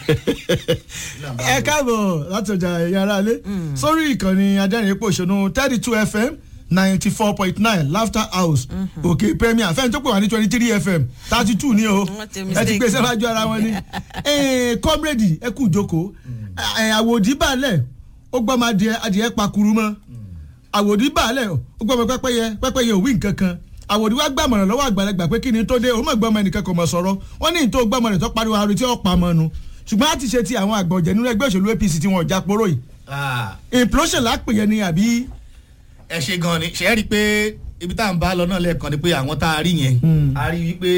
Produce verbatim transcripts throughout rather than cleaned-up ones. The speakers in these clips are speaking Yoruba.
ẹ káàbọ̀ láti ọjà ẹ̀yà ara lé sórí ìkànnì adẹ́rìn-ín-pòṣónú thirty two f m ninety four point nine laughter house òkè premier fẹ́ni tó pè wá ní twenty three f m thirty two ní o ẹ ti gbé sẹ́wájú ara wọn ni kọ́mírèdì ẹ kú ìjókòó àwòdì balẹ̀ ó gbọ́ máa di adìẹ pakuru mọ́ àwòdì balẹ̀ ó gbọ́ máa pẹ́pẹ́yẹ pẹ́pẹ́yẹ òwì nǹkan kan àwòdì wá gbàmọ̀ràn lọ́wọ́ àgbàlagbà pé kí ni tó dé òun mọ̀ gbọ́mọ ẹnìkan kò mọ̀ sọ̀rọ̀ wọ́n ní ìtò gbọ́mọ̀ràn tó pariwo àrùn tí ó pa mọ́ nu ṣùgbọ́n a ti ṣe ti àwọn àgbà ọ̀jẹ̀ nínú ẹgbẹ́ òṣèlú A P C tí wọ́n já poró yìí implosion lápèyẹ ni àbí. ẹ ṣe gan ni ṣe é rí i pé ibi tá à ń bá lọ náà lẹ́ẹ̀kan ni pé àwọn tá a rí yẹn a rí i pé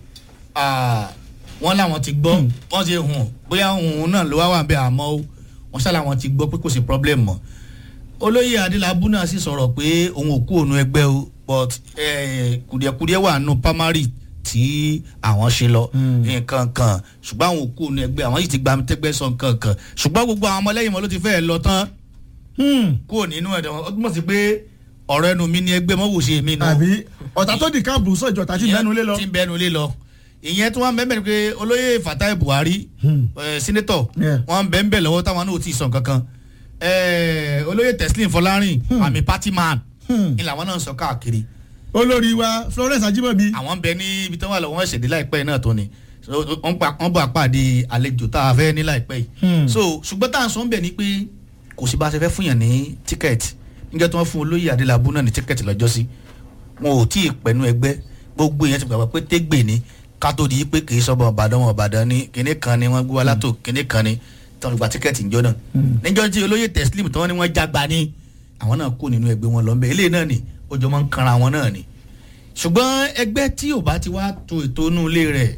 wọ́n láwọn ti gbọ́ wọ́n ṣe hùn bóyá hùn náà ló wá wà bẹ́ẹ̀ àmọ́ wọ́n ṣá làwọn ti gbọ́ pé kò sí problem mọ́ olóyè adélábù náà sì sọ̀rọ̀ pé òun ò kú òun ẹgbẹ́ o but kùdìẹ̀kùdìẹ̀ wà nù primary tí àwọn ṣe lọ nǹkan kan ṣùgbọ́n àwọn ò kú òun ẹgbẹ́ àwọn yìí ti gba tẹ́gbẹ́ sọ nǹkan kan ṣùgbọ́n gbogbo àwọn ọmọlẹ́yìn wọn ló ti fẹ́ẹ́ lọ tán kúrò nínú ẹ̀dọ̀ wọn ó túmọ̀ sí pé ọ̀rọ̀ ẹnu mi ni ẹgbẹ́ mọ́ wò ṣe èmi náà. àbí ọ̀tá tó di káàbù sọ ìjọta tí bẹ́nu lé lọ. tí bẹ́nu lé lọ ìyẹn tí wọ́n ń bẹ́ẹ̀ pé olóyè Fatai Buhari sínétọ̀ wọ́n ń bẹ́ẹ̀ lọ́wọ́ táwọn náà ò tí ì sọ kankan olóyè Teslim Fọlárin àmì party man ni làwọn náà ń sọ káàkiri. olórí wa Florence Ajibobi. àwọn ń bẹ ní ibi tí wọ́n lọ wọ́n ṣèdí láìpẹ́ náà tó ni wọ́n bá pàdé àlejò tá a fẹ́ ní láìpẹ́ yìí. so ṣùgbọ́n tá à ń sọ ń bẹ̀ ni pé kò sí bá a ṣe fẹ́ fún yàn ní tíkẹ́ẹ̀tì níjẹ́ tí wọ́n fún olóyè adélábù náà ní tíkẹ́ẹ̀tì lọ́jọ́ sí wọn ò tí ì pẹ̀nu ẹgbẹ́ gbogbo èèyàn ti gbàgbọ́ pé tégbè ni ká tó di pé kì í sọ́bọ̀ ọ̀bàdàn wọn ọ̀bàdàn ní kinní kan ni wọ́n gbé wa látò kinní kan ni tí wọ́n gba tíkẹ́ẹ̀tì níjọ́ náà níjọ́ tí olóyè Teslim tí wọ́n ní wọ́n jágba ní àwọn náà kó nínú ẹgbẹ́ wọn lọ́nbẹ̀ eléyìí náà ni ọjọ́ máa ń kanra wọn náà ni ṣùgbọ́n ẹgbẹ́ tí ò bá ti wá to ètò inú ilé rẹ̀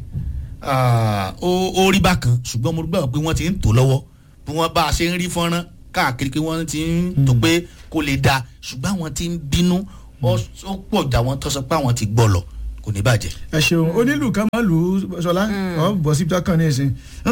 ó rí bákan ṣùgbọ́n mo gbàgbọ́ pé wọ́n ti ń tò lọ́wọ́ bí wọ́n bá a ṣe ń rí fọ́nrán káàkiri pé wọ́n ti ń tó pé kó lè da ṣùgbọ́n àwọn ti ń bínú ó pọ̀ jà wọ́n tó sọ pé àwọn ti gbọ́ lọ kò ní bàjẹ́. ẹ ṣeun onílù kan máa lù ú sọlá ọ bọ̀ sí pítọ́ kan ní ìsìn.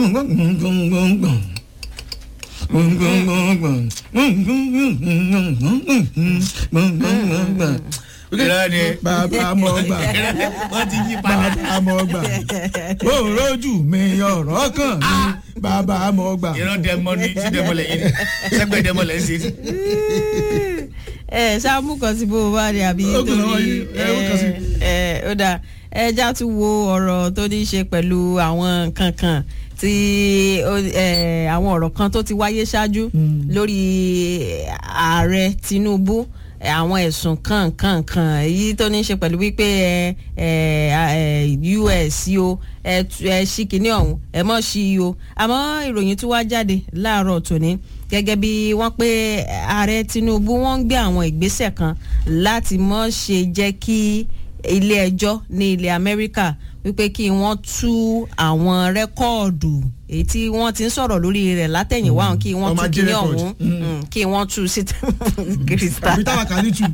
bàbá mọ gbà bàbá mọ gbà òrójú mi ọ̀rọ̀ kan mi bàbá mọ gbà. ìran dẹmọ ní sí dẹmọ lẹ́yìn sẹgbẹ dẹmọ lẹ́yìn sí. ẹ ṣáàmù kan sí bó o bá rí àbí torí ẹ ó dáa ẹ já tún wo ọ̀rọ̀ tó ní í ṣe pẹ̀lú àwọn nǹkan kan tí àwọn ọ̀rọ̀ kan tó ti wáyé ṣáájú lórí ààrẹ Tinubu àwọn ẹ̀sùn kankankan èyí tó ní í ṣe pẹ̀lú wípé U S o ẹ ṣí kìíní ọ̀hún ẹ mọ̀ sí o àmọ́ ìròyìn tó wá jáde láàárọ̀ tòní gẹ́gẹ́ bí wọ́n pé ààrẹ Tinubu wọ́n ń gbé àwọn ìgbésẹ̀ kan láti mọ̀ ṣe jẹ́ kí ilé ẹjọ́ ní ilẹ̀ Amẹ́ríkà wípé kí wọ́n tú àwọn rẹ́kọ́ọ̀dù èyí tí wọ́n ti ń sọ̀rọ̀ lórí rẹ̀ látẹ̀yìnwá ọ̀hún kí wọ́n tú kíní ọ̀hún kí wọ́n tú síta kìrìsìtà àbí táwa kà ní tù.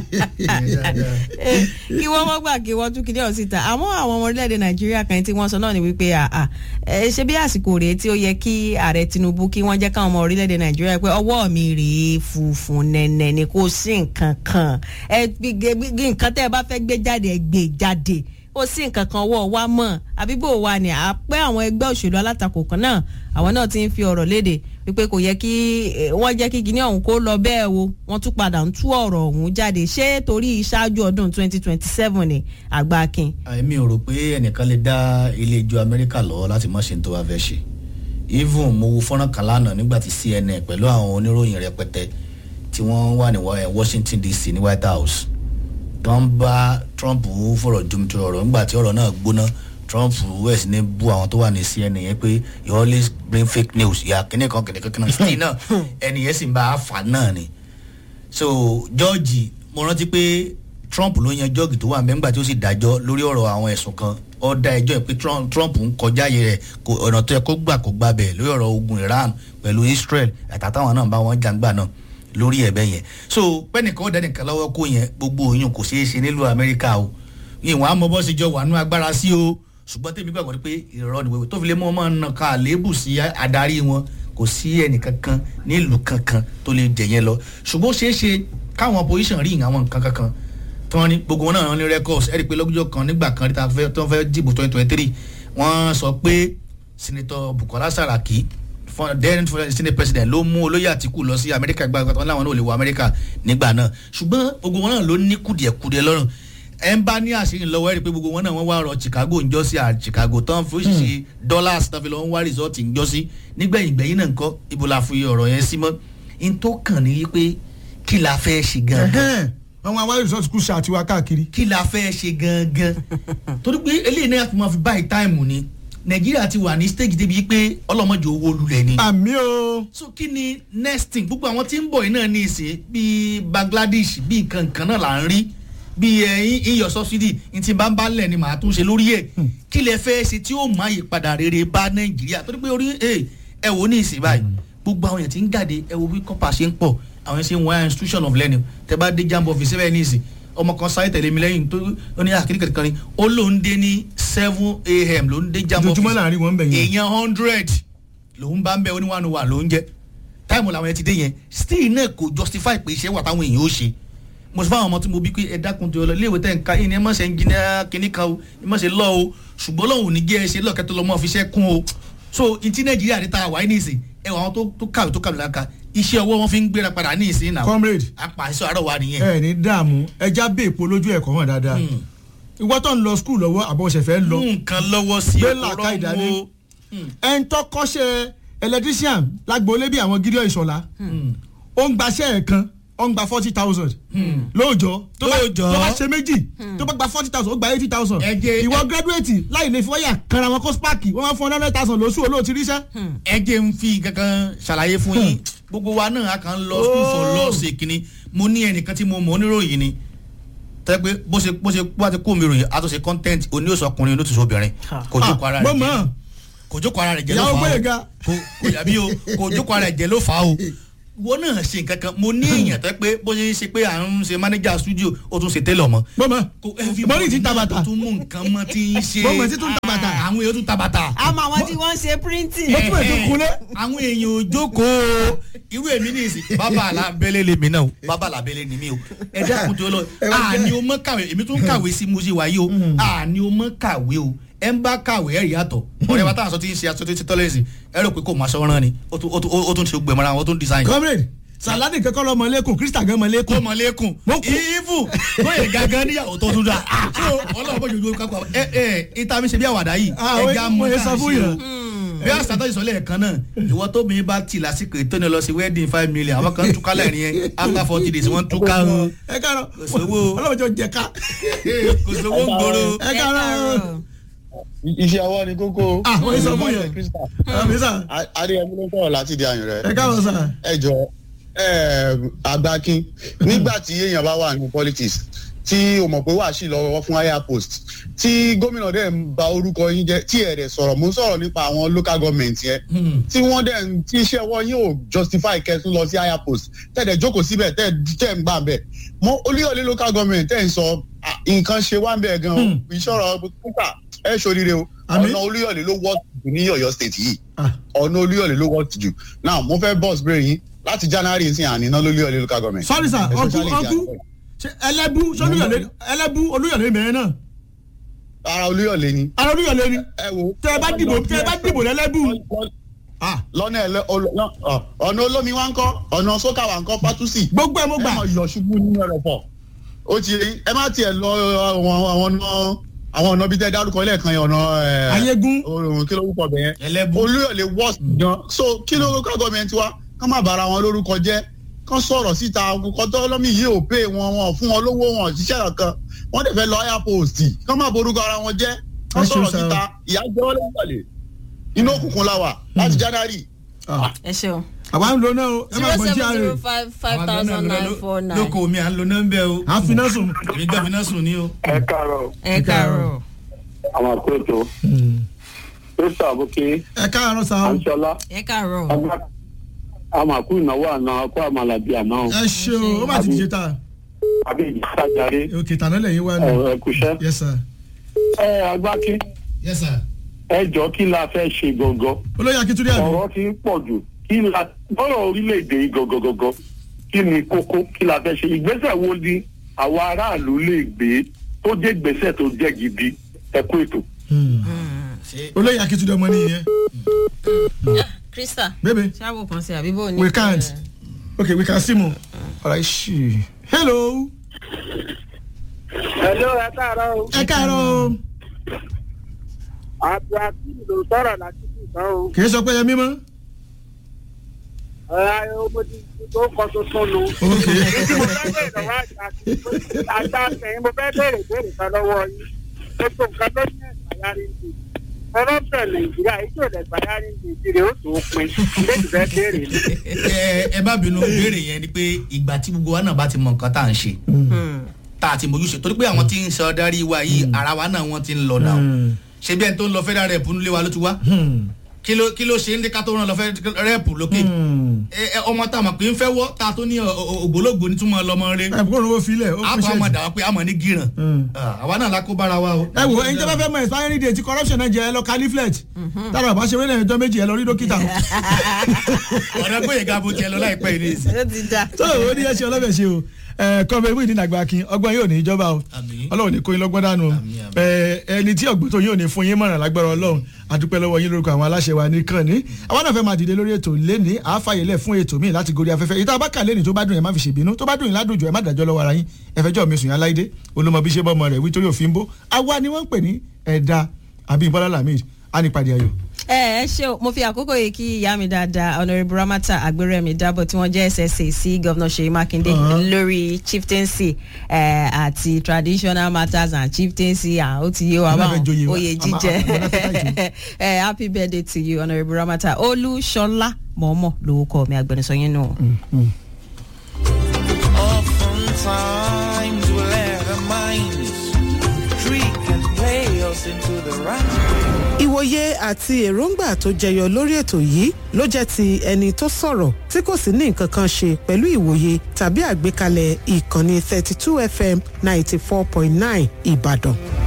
kí wọ́n mọ́ gbà kí wọ́n tú kíní ọ̀hún síta àmọ́ àwọn ọmọ orílẹ̀-èdè Nàìjíríà kan tí wọ́n sọ náà ni wípé ṣe bí àsìkò rèé tí ó yẹ kí ààrẹ Tinubu kí wọ́n jẹ́ káwọn ọmọ orílẹ̀-èdè Nàìjíríà pé ọwọ́ mi rèé funfun nẹ̀nẹ̀ ni kò sí nǹkan kan nǹkan tẹ́ ẹ bá fẹ́ gbé jáde ẹ gbé jáde ó sì nǹkan kan wọ́ wa mọ̀ àbí bò wà ní àpẹ́ àwọn ẹgbẹ́ òṣèlú alátakò kan náà àwọn náà ti ń fi ọ̀rọ̀ léde wípé kò yẹ kí wọ́n jẹ́ kí gíní ọ̀hún kó lọ bẹ́ẹ̀ o wọ́n tún padà ń tú ọ̀rọ̀ ọ̀hún jáde ṣé torí ìṣáájú ọdún twenty twenty seven ni àgbà akin. èmi ò rò pé ẹnìkan lè dá ilé ẹjọ́ Amẹ́ríkà lọ́wọ́ láti má ṣe tó wá fẹ́ ṣe even mo wo fọ́nrán kan lánàá nígbà tí C N N pẹ̀lú àwọn oníròyìn rẹpẹtẹ tí wọ́n wà ní Washington D C ní White House tó ń bá Trump fọ̀rọ̀ jomitoro ọ̀rọ̀ nígbà tí ọ̀rọ̀ náà gbóná Trump west ní bú àwọn tó wà ní C N N yẹn pé you always bring fake news ìyá kíní kan kíní kan kíní still náà ẹni yẹn sì ń bá a fà náà ni so George mo rántí pé Trump ló yan George tó wà mẹ́ngbà tí ó sì dájọ́ lórí ọ̀rọ̀ àwọn ẹ̀sùn kan ó dá ẹjọ́ ẹ̀ pé Trump ń kọjá ayé rẹ̀ ọ̀nà tó yẹ kó gbà kó gbà bẹ̀ lórí ọ̀rọ̀ ogun Iran pẹ̀lú Israel àtàtàwọn náà bá wọn jàǹgbà náà lórí ẹ̀bẹ̀ yẹn so pẹ́nìkan ó dẹ́nìkan lọ́wọ́ kó yẹn gbogbo oyún kò ṣeé ṣe nílùú Amẹ́ríkà o ìwọ̀n àmọ́ bọ́ sí jọ wà nú agbára sí o ṣùgbọ́n tèmi gbàgbọ́ pé ìrọ̀ ni wẹ́wẹ́ tó fi lé mọ́ ọmọ náà ká àléébù sí adarí wọn kò sí ẹnìkankan nílùú kankan tó lè jẹ yẹn lọ ṣùgbọ́n ó ṣeé ṣe káwọn opposition rí àwọn nǹkan kankan tí wọ́n ní gbogbo wọn náà ní records ẹ̀rí pé lọ́jọ́ kan nígbà kan tó ń fẹ́ dìbò twenty twenty three wọ́n sọ pé senator Bukola Saraki then senate president ló mú olóyè Àtíkù lọ sí Amẹ́ríkà gbàgbọ́ tó láwọn náà lè wọ Amẹ́ríkà nígbà náà ṣùgbọ́n gbogbo wọn náà ló ní kùdìẹ̀kùdìẹ̀ lọ́rùn ẹ̀ ń bá ní àṣírí lọ́wọ́ ẹ̀rí pé gbogbo wọn náà wọ́n wá rọ Chicago ń jọ́ sí à Chicago tán fún ṣíṣe dollars tán fi lọ́ ń wá resort ń jọ́ sí nígbẹ̀yìn gbẹ̀yìn náà nǹkan ibo la fi ọ̀rọ̀ yẹn sí mọ́ in tó kàn ní wípé kí la fẹ́ ṣe gangan. àwọn àwọn resort kù ṣàtiwá káàkiri. kí la fẹ́ ṣe gangan torí pé eléyìí náà fi máa fi báyìí táìmù ni Nàìjíríà ti wà ní stage débi pé ọlọ́mọdé owó lulẹ̀ ni. àmì o. so kí ni next thing gbogbo àwọn tí ń bọ̀ yìí náà ní ìsìn bíi Bangladesh bíi nǹkan kan náà là ń rí bíi ẹyin iyọ̀ subsidy ní ti bá ń bá lẹ̀ ni màá tún ṣe lórí ẹ̀ kí lẹ fẹ́ ṣe tí ó máa yí padà rere bá Nàìjíríà torí pé orí ẹ wò ní ìsìn báyìí gbogbo àwọn èèyàn tí ń jáde ẹ wo bí kọ́pà ṣe ń pọ̀ àwọn yẹn ṣe ń wọ́n institution of learning tẹ bá dé jamb office bẹ́ẹ̀ ní ìsìn ọmọ kan sáré tẹ̀lé mi lẹ́yìn tó ó ní àkíní kankan ni ó ló ń dé ní seven a.m. ló ń dé jamb office ojoojúmọ́ láàrin wọn bẹ̀ yẹn èèyàn hundred lòún bá ń bẹ oníwàánu wà ló ń jẹ táìmù làwọn yẹn ti dé yẹn still náà kò justify pé iṣẹ́ wà táwọn èèyàn ó ṣe mo sì fáwọn ọmọ tí mo bí pé ẹ dákun tó lọ iléèwé tẹ̀ ń ka ìní ẹ má ṣe engineer kìíní kan o ẹ má ṣe lọ o ṣùgbọ́n lọ́hùn ní gé ẹ ṣe lọ́ọ̀kẹ́ tó lọ́ mọ́ fi ṣẹ́ kún o so ìtí Nàìjíríà ní ta wáyé ní ìsìn ẹ wà àwọn tó kàwé tó kàwé láǹkà iṣẹ́ ọwọ́ wọn fi ń gbéra padà ní ìsìn náà. comrade apàṣẹ àárọ̀ wa nìyẹn. ẹ ní dààmú ẹja bẹ èpo lójú ẹ̀kọ́ hàn dáadáa ìwọ tó ń lọ skul lọ́wọ́ àbọ̀ṣẹ̀ fẹ́ lọ. nǹkan lọ́wọ́ sí ọ̀rọ̀ wo ẹ̀ ń tọ́kọ́ṣẹ́ electrician lágbóolé bí àwọn Gideon Ìṣọ̀lá ó ń gbaṣẹ́ ẹ̀ kan ó ń gba forty thousand lóòjọ́ tó bá ṣe méjì tó bá gba forty thousand ó gba eighty thousand ìwọ graduate láì lè fi wáyà kanra wọn kó sparky wọn máa fún one hundred thousand lóṣù olóòtú ríṣẹ́. ẹ jẹ́ ń fi kankan ṣàlàyé fún yín gbogbo wa náà a kàn ń lọ school for law sake ni mo ní ẹnìkan tí mo mọ̀ oníròyìn ni tẹ́ pé bó ṣe bó ṣe bó ti kó mi ròyìn a tó ṣe content oníyòsàn ọkùnrin onítùsọ obìnrin kò jókòó ara rẹ̀ jẹ́ kò jókòó ara rẹ̀ jẹ́ ló fà á o kò yàbí o kò jókòó ara rẹ̀ jẹ́ ló fà á o wọ́n náà ṣe nǹkan kan mo ní èèyàn tẹ́ pé bó ṣe ń ṣe pé à ń ṣe manager studio ó tún ṣe tailor mọ́. bọ́mọ mọ́rí ti ta bàtà. ó tún mú nǹkan mọ́ tí ń ṣe. bọ́mọ ti tún ta bàtà. àwọn èèyàn tún ta bàtà. àmọ́ àwọn tí wọ́n ń ṣe printing. mo tún bẹ̀ tó kunlé. àwọn èèyàn ò jókòó irú èmi ní ìsìn bàbá alábẹ́lẹ́ lèmi náà o bàbá alábẹ́lẹ́ ni mí o ẹ dákun tó lọ àní o mọ́ kàwé èmi tún kàwé sí mo ṣe wáyé o àní o mọ́ kàwé o ẹ ń bá kàwé ẹ̀rí yàtọ̀ ọ̀rẹ́ wa táwọn aṣọ tí ń ṣe aṣọ tí tọ́lẹ̀sì ẹ rò pé kò máa ṣọ́ rán ni ó tún ṣe gbẹ̀mọ́ra wọn ó tún design. comrade saladi kankan lọ mọlẹkùn krista gan mọlẹkùn. ó mọlẹkùn ifu lóye gangan níyàwó tó tún dá so ọlọ́run bójú ojú kápá ẹ ẹ ìta mi ṣe bí àwàdà yìí ẹja mọ náà ṣe o bí àṣà tó ìsọ̀lẹ̀ kan náà ìwọ tó mi bá tì lásìkò ètò ní lọ sí wedding five million àwọn kan túká lẹ́rìn yẹn after forty days wọ́n túká o. ẹ káàárọ̀ kò sówó ọlọ́run jọ jẹ ká kò sówó ń gbòòrò. ẹ káàárọ̀ iṣẹ́ ọwọ́ ni kókó. ah wọ́n sọ fún yẹn adéyẹmí ló sọ̀rọ̀ láti di àyàn rẹ̀. ẹ káàárọ̀ sà. ẹ jọ Agbákin nígbà tí èèyàn bá wà ní politics tí o mọ̀ pé wàá sí lọ́wọ́ fún higher post tí gómìnà dẹ̀ ń ba orúkọ yín jẹ́ tí ẹ̀ dẹ̀ sọ̀rọ̀ mo ń sọ̀rọ̀ nípa àwọn local government yẹn tí wọ́n dẹ̀ ń tí iṣẹ́ wọn yóò justify kẹsùn lọ sí higher post tẹ̀dẹ̀ jókòó síbẹ̀ tẹ̀ ń gbà bẹ̀ mọ Olúyọ̀lé local government tẹ̀ ń sọ nǹkan ṣe wá ń bẹ̀ gan-an ìṣọ̀rọ̀ kúkà ẹ̀ ṣoríire o ọ̀nà Olúyọ̀lé ló wọ́ ní Ọ̀yọ́ state yìí ọ̀nà Olúyọ̀lé ló wọ́ jù now mo fẹ́ boss brain yín láti January nsìn àníná Olúyọ̀lé local government. sorry sir ọkú ọkú ẹlẹ́bú Olúyọ̀lé ẹlẹ́bú Olúyọ̀lé mẹ́rin náà. ara Olúyọ̀lé ni. ara Olúyọ̀lé ni. ẹ wo tẹ ẹ bá dìbò tẹ ẹ bá dìbò lẹ́lẹ́bú. lọ́nà ẹ̀lẹ́ ọ̀nà olómi wa ń kọ́ ọ̀nà sókà wa ń kọ́ pátúsì. gbogbo ẹ mo gbà. ẹ mọ̀ yọ̀ ṣubú nínú ẹ̀rọ̀ pọ̀ ó ti ẹ má tiẹ̀ lọ àwọn ọ̀nà àwọn ọ̀nà bíi tẹ́ dárúkọ lẹ́ẹ̀kan yẹn ọ̀nà ayégún kí ló wúkọ bẹ̀yẹn Olúyọ̀lé worst gan so kí ló local government wa kán má bàra wọn lórúkọ jẹ́ kán sọ̀rọ̀ síta kọ́tọ́ ọlọ́mì yìí ò pé wọn wọn fún wọn lówó wọn ṣiṣẹ́ kan wọ́n dẹ̀ fẹ́ lọ higher post kán má borúkọ ara wọn jẹ́ kán sọ̀rọ̀ síta ìyá jẹ́ wọ́n lẹ́yìn inú òkùnkùn la wà láti January. ẹ ṣeun. àwa ń lo náà o ẹ máa gbọ́n jí àárẹ̀. zero seven zero five five thousand nine four nine. lóko mi à ń lo náà ń bẹ o. à ń fi náà sùn. èmi gbà fi náà sùn ni o. ẹ káàárọ̀. ẹ káàárọ̀. àwọn àkóso. kristu abuki. ẹ káàárọ̀ sa o. anṣọlá. ẹ káàárọ̀. àmàkù ìnáwó àná ọkọ àmàlàbí àná. ẹ ṣe o ó má ti jẹ ta. àbí ìjìká jàre. òkè tàná lẹ́yìn wá ní. ẹ kúṣẹ́. yes sir. ẹ Agbákin. yes sir. ẹ jọ kí la fẹ́ ṣe gangan. olóyè Akíntúndé àbí. ọ̀rọ̀ ti ń pọ̀ jù kí la bọ́rọ̀ orílẹ̀-èdè yìí gangan kí ni kókó kí la fẹ́ ṣe ìgbésẹ̀ wo ni àwọn aráàlú lè gbé tó jẹ́ ìgbésẹ̀ tó jẹ́ gidi ẹ kú ètò. olóyè akitunde ọmọ nìyẹn. Krista. Baby. Ṣáàbù kan sí àbí bò ní. We can't. Okay, we can see more. All right, she. Hello. Hello, ẹ káàárọ̀ o. Ẹ káàárọ̀. Abdulhakeem ló sọ̀rọ̀ láti fi ìtàn o. Kì í sọ pé ẹ mímọ́. Ẹ ọmọ ti tó kọ tuntun lu. Okay. Èyí mo fẹ́ bèrè lọ́wọ́ àgbà àgbà sẹ́yìn mo fẹ́ bèrè bèrè kan lọ́wọ́ yín. Gbogbo nǹkan tó ní ẹ̀sàyárí ń bì. Ọlọ́pàá Nàìjíríà ìjọ ẹ̀sàyárí ń bì ìdílé ó tó pin. Lẹ́yìn fẹ́ bèrè ni. ẹ bá bínú béèrè yẹn ni pé ìgbà tí gbogbo wa náà bá ti mọ nǹkan tá à ń ṣe tá a ti mójúṣe torí pé àwọn tí ń sọ darí wa yìí ara wa náà wọ́n ti ń lọ náà ṣe bí ẹni tó ń lọ federal rep nílé wa ló ti wá kí ló kí ló ṣe ń dé ká tó rán lọ federal rep lókè ọmọ tá a mọ̀ pé ń fẹ́ wọ́ tá a tó ní ògbólógbò ní túmọ̀ lọ́mọ rẹ. ẹ kó lówó filẹ̀ ó fi ṣe. àbọ̀ àmọ̀ dà wá pé àmọ̀ ní gíràn àwa náà la kó bára wa o. ẹ wo ẹni tí wọ́n fẹ́ mọ expiry date corruption náà jẹ́ ẹ lọ califlet tára ọba ṣe wẹ́lẹ̀ ẹjọ́ méjì ẹ lọ rí dókítà. ọ̀rẹ́ gbóyè gabo tiẹ̀ lọ láìpẹ́ yìí ní ìsìn. tó o ní ẹ ṣe ọlọ́bẹ̀ ṣe o kọ́mẹ ìwé ìdínà àgbà kin ọgbọ́n yóò ní ìjọba o ọlọ́run ní kó yín lọ́gbọ́n dànù ẹni tí ọgbọ́n tó yóò ní fún yín mọ̀ràn lágbára ọlọ́run àdúpẹ́ lọ́wọ́ yín lórúkọ àwọn aláṣẹ wa ní kàn ní àwọn náà fẹ́ máa dìde lórí ètò lẹ́ni àáfàyèlẹ̀ fún ètò míì láti gorí afẹ́fẹ́ ìta bá kà lẹ́ni tó bá dùn ẹ̀ má fi ṣèbínú tó bá dùn yín ládùjọ ẹ̀ má dájọ́ lọ́wọ́ ara yín ẹ̀fẹ́jọ́ mi sùn yín aláìdé olùmọ̀ bí ṣe bọ́ ọmọ rẹ̀ wí torí òfin bó àwa ni wọ́n ń pè ní ẹ̀dá Abímbọ́lá Lamid á ní padì ayọ̀. ẹ ẹ ṣe o mo fi àkókò yìí kí ìyá mi dáadáa Honourable Ramata Agbérẹ̀mí Dábọ̀ tí wọ́n jẹ́ S S A sí Governor Ṣèyí Mákindé lórí chieftaincy àti traditional matters and chieftaincy ó ti yé wa báwọn oyè jíjẹ happy birthday to you Honourable Ramata Olúṣọlá mọ̀ọ́mọ̀ lórúkọ mi agbẹnusọ yín nù. Oftentimes we'll let our minds trick and play us into the right. Ìwòye àti èròǹgbà tó jẹyọ lórí ètò yìí ló jẹ́ ti ẹni tó sọ̀rọ̀ tí kò sì ní nǹkan kan ṣe pẹ̀lú ìwòye tàbí àgbékalẹ̀ ìkànnì thirty two F M ninety four point nine Ìbàdàn.